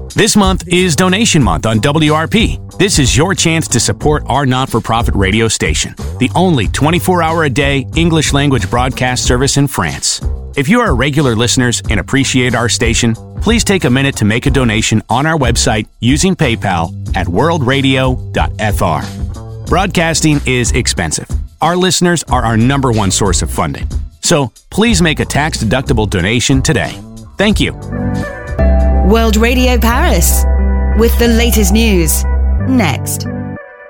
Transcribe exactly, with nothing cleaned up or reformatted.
This month is Donation Month on W R P. This is your chance to support our not-for-profit radio station, the only twenty-four hour a day English language broadcast service in France. If you are regular listeners and appreciate our station, please take a minute to make a donation on our website using PayPal at world radio dot f r. Broadcasting is expensive. Our listeners are our number one source of funding. So please make a tax-deductible donation today. Thank you. World Radio Paris, with the latest news. Next.